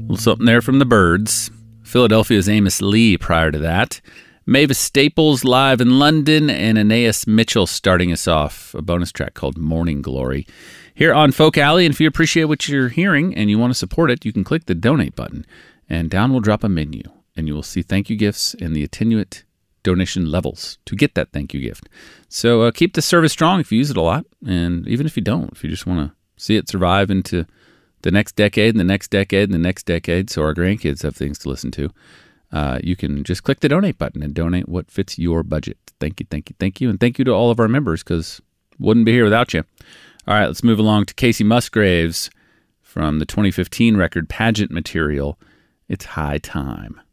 little something there from the Byrds. Philadelphia's Amos Lee prior to that. Mavis Staples live in London, and Anais Mitchell starting us off. A bonus track called Morning Glory. Here on Folk Alley, and if you appreciate what you're hearing and you want to support it, you can click the donate button, and down will drop a menu, and you will see thank you gifts and the attenuate donation levels to get that thank you gift. So keep the service strong if you use it a lot, and even if you don't, if you just want to see it survive into the next decade and the next decade and the next decade so our grandkids have things to listen to, you can just click the donate button and donate what fits your budget. Thank you, thank you, thank you, and thank you to all of our members, because wouldn't be here without you. All right, let's move along to Casey Musgraves from the 2015 record Pageant Material. It's High Time.